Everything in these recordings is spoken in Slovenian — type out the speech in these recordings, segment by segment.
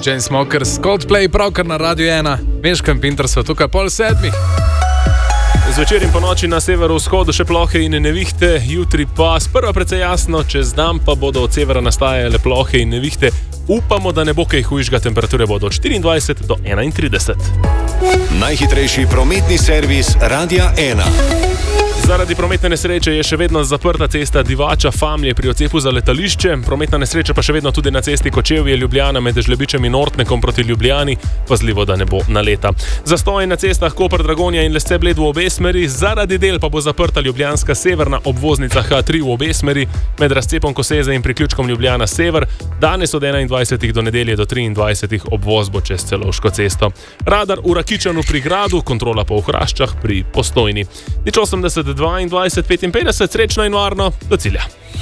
Chainsmokers, Coldplay, pravkar na Radio 1. Meško in Pinter so tukaj 6:30. Zvečer in po noči na severovzhodu še plohe in nevihte, jutri pa sprva precej jasno, čez dan pa bodo od severa nastajale plohe in nevihte. Upamo, da ne bo kaj hujšega, temperature bodo od 24 do 31. Najhitrejši prometni servis Radia 1. Zaradi prometne nesreče je še vedno zaprta cesta Divača-Famlje pri odcepu za letališče. Prometna nesreča pa še vedno tudi na cesti Kočevje-Ljubljana med Žlebičem in Ortnekom proti Ljubljani. Pazljivo, da ne bo naleta. Zastoj na cestah Koper-Dragonja in Lesce-Bled v obe smeri. Zaradi del pa bo zaprta ljubljanska severna obvoznica H3 v obe smeri med razcepom Koseze in priključkom Ljubljana-Sever. Danes od 21. do nedelje do 23. obvoz bo čez Celovško cesto. Radar v Rakičanu pri Gradu, kontrola pa v Hraščah pri Postojni. 80 22 55, srečno in varno, do cilja.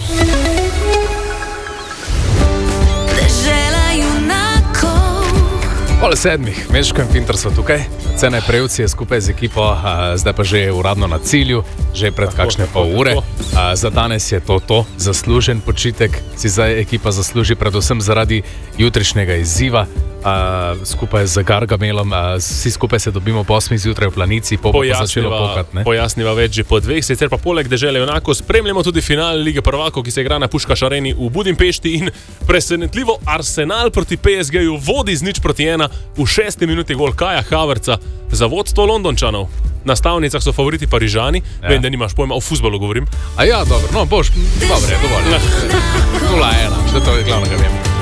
Pol 7, Meško in Pinter so tukaj. Cene prejevci je skupaj z ekipo, zdaj pa že uradno na cilju, že pred kakšne pol ure. Za danes je to. Zaslužen počitek si zdaj ekipa zasluži, predvsem zaradi jutrišnjega izziva. Skupaj z Gargamelom, vsi skupaj se dobimo po 8 zjutraj v Planici, po začelo pokat. Pojasniva več že po 2, sicer pa poleg Dežele Junakov spremljamo tudi final Lige prvakov, ki se igra na Puškaš areni v Budimpešti in presenetljivo Arsenal proti PSG-ju vodi z 0:1 v 6. minuti gol Kaja Havertza za vodstvo Londončanov. Na stavnicah so favoriti Parižani, vem, da nimaš pojma, o fuzbalu govorim. Dobro, no boš, dobro je, dovolj. 0:1, še to je glavno, kar vem.